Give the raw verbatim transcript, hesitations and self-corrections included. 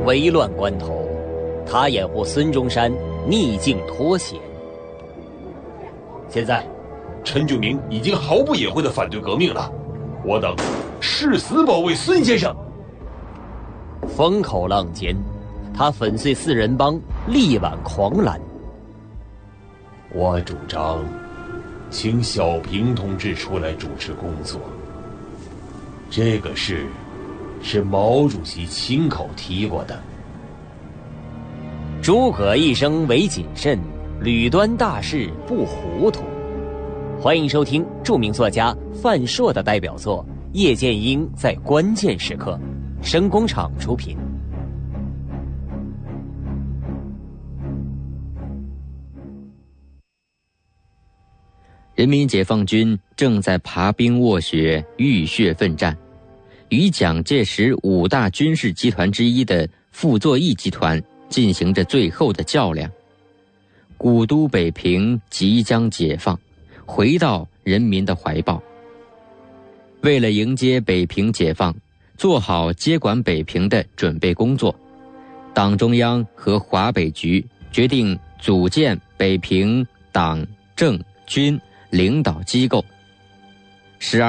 危乱关头，他掩护孙中山逆境脱险。现在陈炯明已经毫不掩晦地反对革命了，我等誓死保卫孙先生。 风口浪尖，他粉碎四人帮，力挽狂澜。 我主张请小平同志出来主持工作，这个事是毛主席亲口提过的。 诸葛一生唯谨慎，屡端大事不糊涂。欢迎收听著名作家范硕的代表作《叶剑英在关键时刻》，声工厂出品。 人民解放军正在爬冰卧雪，浴血奋战，与蒋介石五大军事集团之一的傅作义集团进行着最后的较量。古都北平即将解放，回到人民的怀抱。为了迎接北平解放，做好接管北平的准备工作，党中央和华北局决定组建北平党政军领导机构。十二